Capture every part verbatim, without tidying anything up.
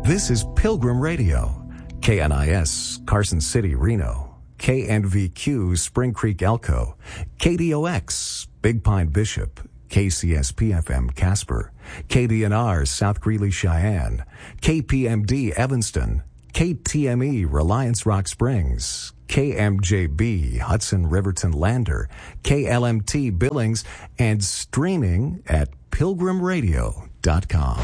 This is Pilgrim Radio, K N I S, Carson City, Reno, K N V Q, Spring Creek, Elko, K D O X, Big Pine, Bishop, K C S P F M, Casper, K D N R, South Greeley, Cheyenne, K P M D, Evanston, K T M E, Reliance Rock Springs, K M J B, Hudson Riverton Lander, K L M T Billings, and streaming at pilgrim radio dot com.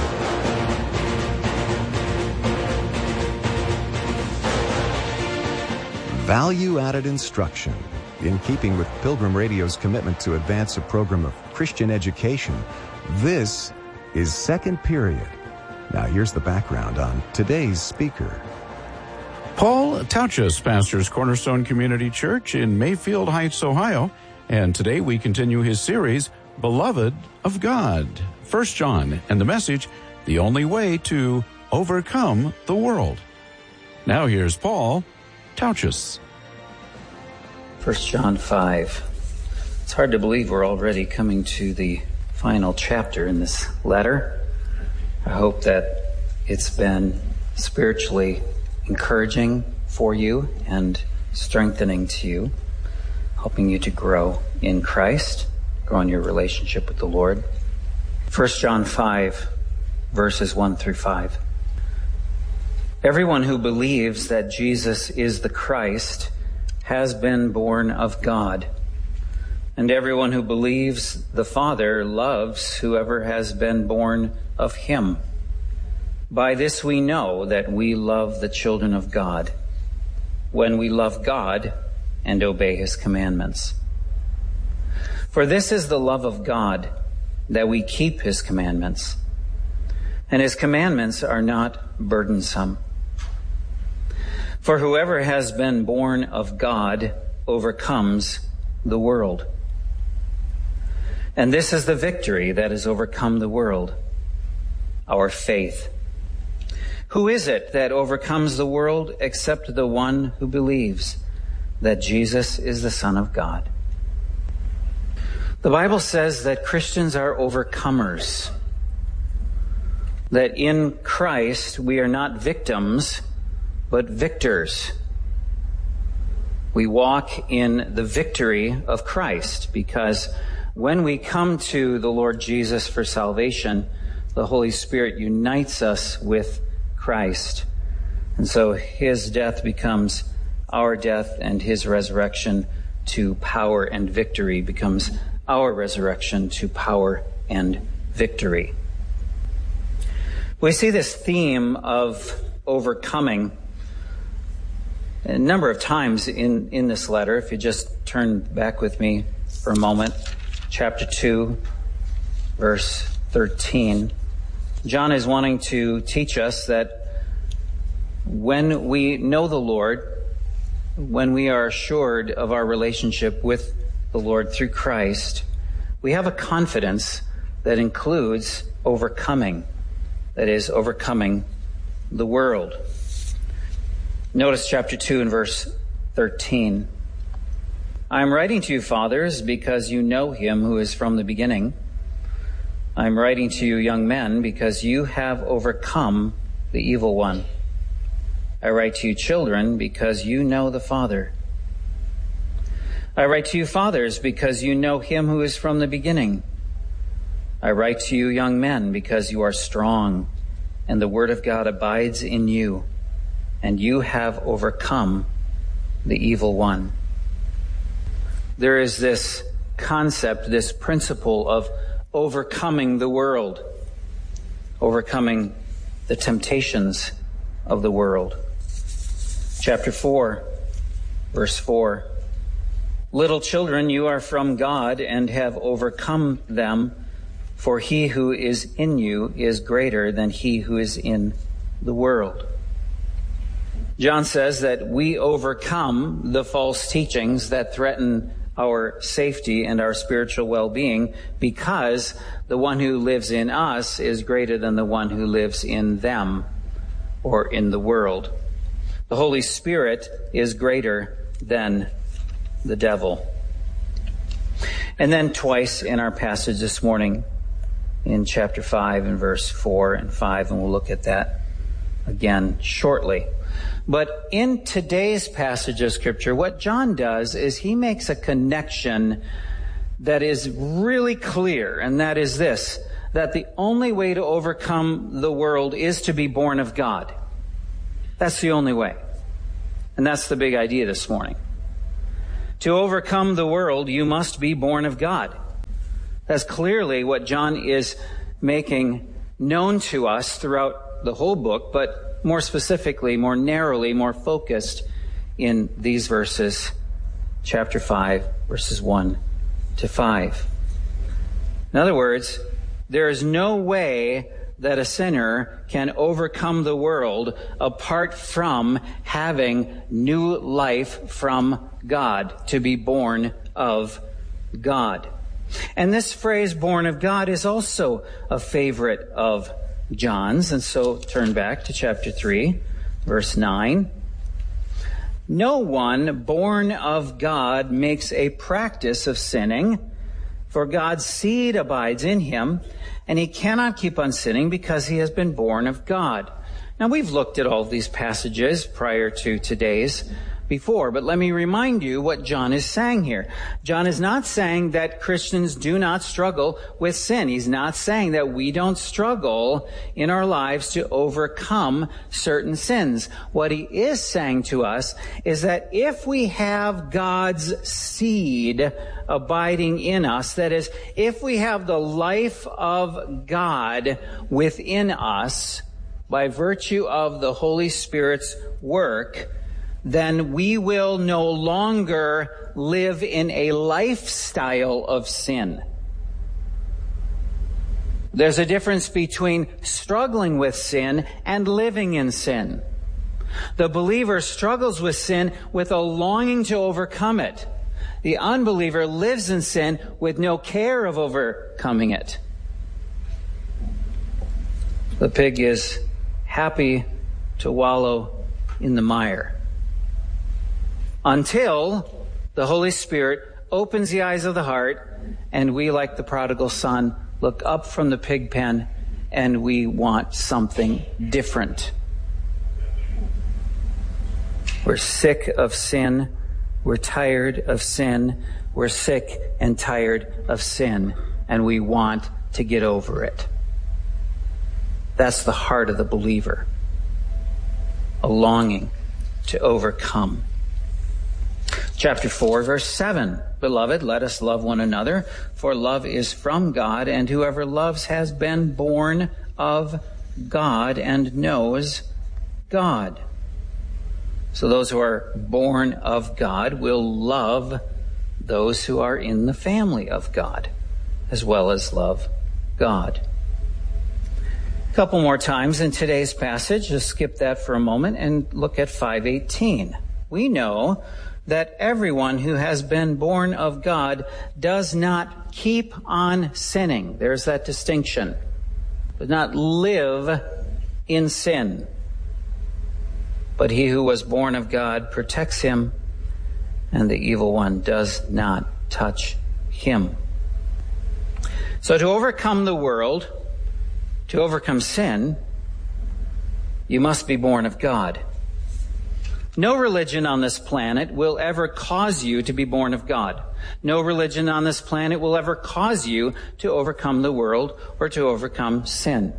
Value-added instruction. In keeping with Pilgrim Radio's commitment to advance a program of Christian education, this is Second Period. Now here's the background on today's speaker. Paul Tauchus pastors Cornerstone Community Church in Mayfield Heights, Ohio, and today we continue his series, Beloved of God, First John, and the message, The Only Way to Overcome the World. Now here's Paul Tauchus. First John five. It's hard to believe we're already coming to the final chapter in this letter. I hope that it's been spiritually encouraging for you and strengthening to you, helping you to grow in Christ, grow in your relationship with the Lord. First John five, verses one through five. Everyone who believes that Jesus is the Christ has been born of God, and everyone who believes the Father loves whoever has been born of him. By this we know that we love the children of God, when we love God and obey his commandments. For this is the love of God, that we keep his commandments, and his commandments are not burdensome. For whoever has been born of God overcomes the world. And this is the victory that has overcome the world, our faith. Who is it that overcomes the world except the one who believes that Jesus is the Son of God? The Bible says that Christians are overcomers, that in Christ we are not victims, but victors. We walk in the victory of Christ because when we come to the Lord Jesus for salvation, the Holy Spirit unites us with Christ. And so his death becomes our death, and his resurrection to power and victory becomes our resurrection to power and victory. We see this theme of overcoming a number of times in, in this letter. If you just turn back with me for a moment, chapter two, verse thirteen. John is wanting to teach us that when we know the Lord, when we are assured of our relationship with the Lord through Christ, we have a confidence that includes overcoming, that is, overcoming the world. Notice chapter two and verse thirteen. I am writing to you, fathers, because you know him who is from the beginning. I am writing to you, young men, because you have overcome the evil one. I write to you, children, because you know the Father. I write to you, fathers, because you know him who is from the beginning. I write to you, young men, because you are strong, and the word of God abides in you, and you have overcome the evil one. There is this concept, this principle of overcoming the world, overcoming the temptations of the world. Chapter four, verse four. Little children, you are from God and have overcome them, for he who is in you is greater than he who is in the world. John says that we overcome the false teachings that threaten our safety and our spiritual well-being because the one who lives in us is greater than the one who lives in them or in the world. The Holy Spirit is greater than the devil. And then twice in our passage this morning, in chapter five and verse four and five, and we'll look at that again shortly. But in today's passage of Scripture, what John does is he makes a connection that is really clear, and that is this, that the only way to overcome the world is to be born of God. That's the only way. And that's the big idea this morning. To overcome the world, you must be born of God. That's clearly what John is making known to us throughout the whole book, but more specifically, more narrowly, more focused in these verses, chapter five, verses one to five. In other words, there is no way that a sinner can overcome the world apart from having new life from God, to be born of God. And this phrase, born of God, is also a favorite of John's. And so turn back to chapter three, verse nine. No one born of God makes a practice of sinning, for God's seed abides in him, and he cannot keep on sinning because he has been born of God. Now, we've looked at all these passages prior to today's before, but let me remind you what John is saying here. John is not saying that Christians do not struggle with sin. He's not saying that we don't struggle in our lives to overcome certain sins. What he is saying to us is that if we have God's seed abiding in us, that is, if we have the life of God within us by virtue of the Holy Spirit's work, then we will no longer live in a lifestyle of sin. There's a difference between struggling with sin and living in sin. The believer struggles with sin with a longing to overcome it. The unbeliever lives in sin with no care of overcoming it. The pig is happy to wallow in the mire until the Holy Spirit opens the eyes of the heart and we, like the prodigal son, look up from the pig pen and we want something different. We're sick of sin. We're tired of sin. We're sick and tired of sin, and we want to get over it. That's the heart of the believer. A longing to overcome. Chapter four, verse seven. Beloved, let us love one another, for love is from God, and whoever loves has been born of God and knows God. So those who are born of God will love those who are in the family of God, as well as love God. A couple more times in today's passage, just skip that for a moment and look at five eighteen. We know that everyone who has been born of God does not keep on sinning. There's that distinction. Does not live in sin. But he who was born of God protects him, and the evil one does not touch him. So to overcome the world, to overcome sin, you must be born of God. No religion on this planet will ever cause you to be born of God. No religion on this planet will ever cause you to overcome the world or to overcome sin.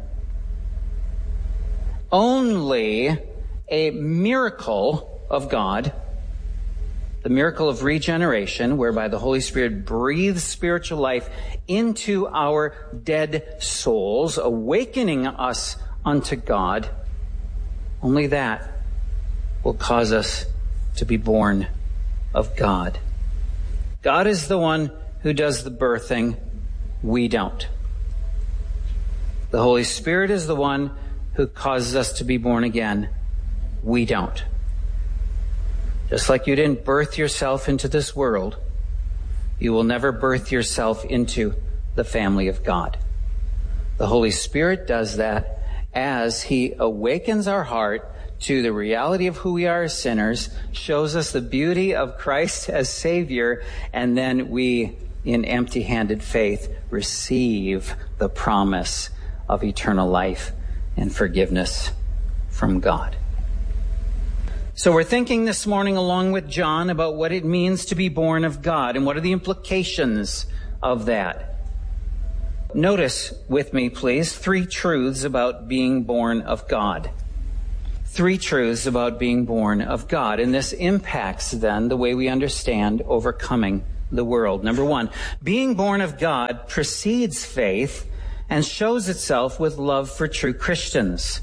Only a miracle of God, the miracle of regeneration, whereby the Holy Spirit breathes spiritual life into our dead souls, awakening us unto God, only that will cause us to be born of God. God is the one who does the birthing. We don't. The Holy Spirit is the one who causes us to be born again. We don't. Just like you didn't birth yourself into this world, you will never birth yourself into the family of God. The Holy Spirit does that as he awakens our heart to the reality of who we are as sinners, shows us the beauty of Christ as Savior, and then we, in empty-handed faith, receive the promise of eternal life and forgiveness from God. So we're thinking this morning along with John about what it means to be born of God and what are the implications of that. Notice with me, please, three truths about being born of God. Three truths about being born of God. And this impacts then the way we understand overcoming the world. Number one, being born of God precedes faith and shows itself with love for true Christians.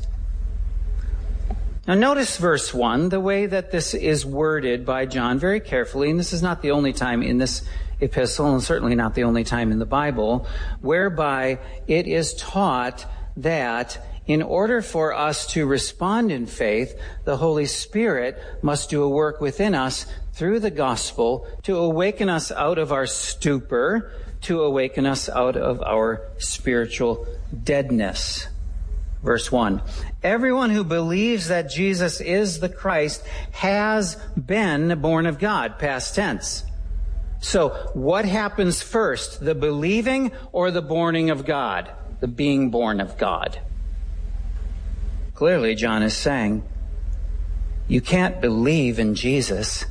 Now notice verse one, the way that this is worded by John very carefully, and this is not the only time in this epistle, and certainly not the only time in the Bible, whereby it is taught that in order for us to respond in faith, the Holy Spirit must do a work within us through the gospel to awaken us out of our stupor, to awaken us out of our spiritual deadness. Verse one, everyone who believes that Jesus is the Christ has been born of God, past tense. So what happens first, the believing or the borning of God, the being born of God? Clearly, John is saying, you can't believe in Jesus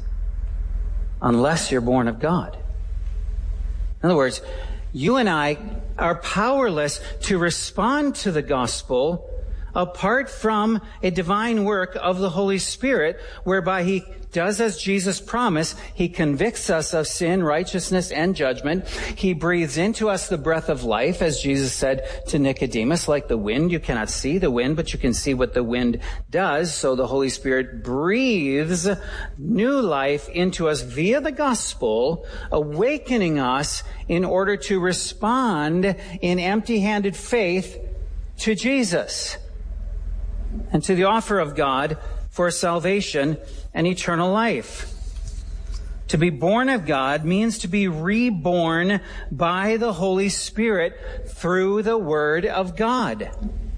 unless you're born of God. In other words, you and I are powerless to respond to the gospel apart from a divine work of the Holy Spirit, whereby he does as Jesus promised. He convicts us of sin, righteousness, and judgment. He breathes into us the breath of life, as Jesus said to Nicodemus, like the wind. You cannot see the wind, but you can see what the wind does. So the Holy Spirit breathes new life into us via the gospel, awakening us in order to respond in empty-handed faith to Jesus and to the offer of God for salvation and eternal life. To be born of God means to be reborn by the Holy Spirit through the Word of God.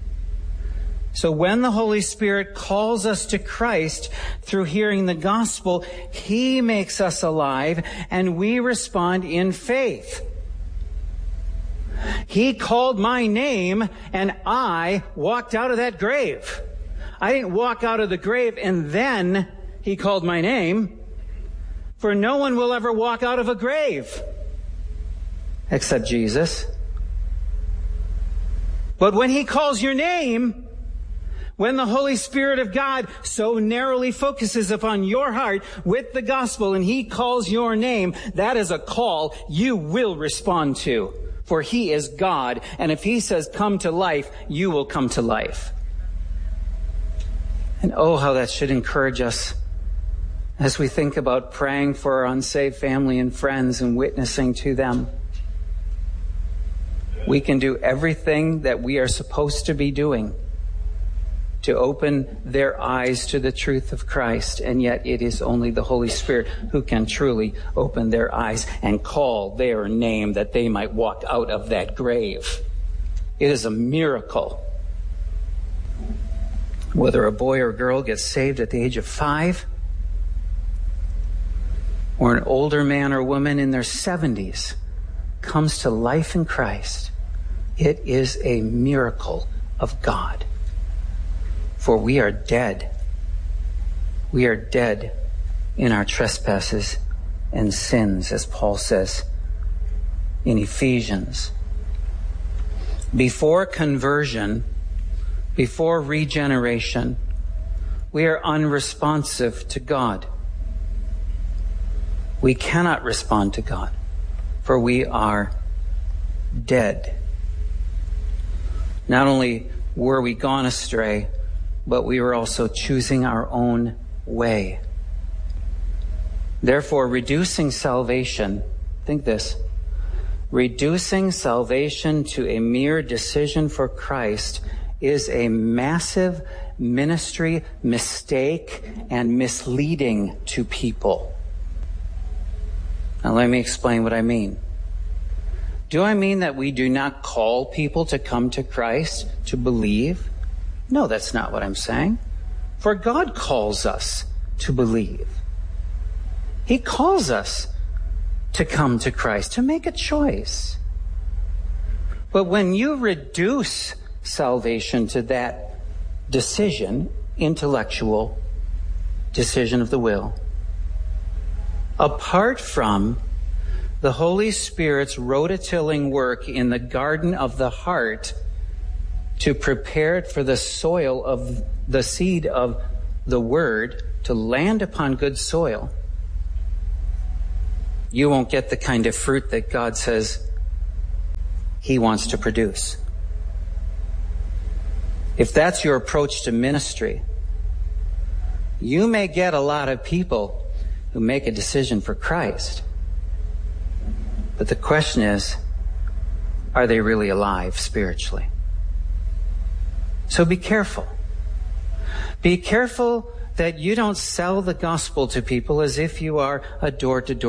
So when the Holy Spirit calls us to Christ through hearing the gospel, He makes us alive and we respond in faith. He called my name and I walked out of that grave. I didn't walk out of the grave and then He called my name. For no one will ever walk out of a grave except Jesus. But when He calls your name, when the Holy Spirit of God so narrowly focuses upon your heart with the gospel and He calls your name, that is a call you will respond to. For He is God, and if He says come to life, you will come to life. And oh, how that should encourage us as we think about praying for our unsaved family and friends and witnessing to them. We can do everything that we are supposed to be doing to open their eyes to the truth of Christ, and yet it is only the Holy Spirit who can truly open their eyes and call their name that they might walk out of that grave. It is a miracle. Whether a boy or girl gets saved at the age of five, or an older man or woman in their seventies comes to life in Christ, it is a miracle of God. For we are dead. We are dead in our trespasses and sins, as Paul says in Ephesians. Before conversion, before regeneration, we are unresponsive to God. We cannot respond to God, for we are dead. Not only were we gone astray, but we were also choosing our own way. Therefore, reducing salvation, think this, reducing salvation to a mere decision for Christ is a massive ministry mistake and misleading to people. Now let me explain what I mean. Do I mean that we do not call people to come to Christ, to believe? No, that's not what I'm saying. For God calls us to believe. He calls us to come to Christ, to make a choice. But when you reduce salvation to that decision, intellectual decision of the will. Apart from the Holy Spirit's rototilling work in the garden of the heart to prepare it for the soil of the seed of the Word to land upon good soil, you won't get the kind of fruit that God says He wants to produce. If that's your approach to ministry, you may get a lot of people who make a decision for Christ. But the question is, are they really alive spiritually? So be careful. Be careful that you don't sell the gospel to people as if you are a door-to-door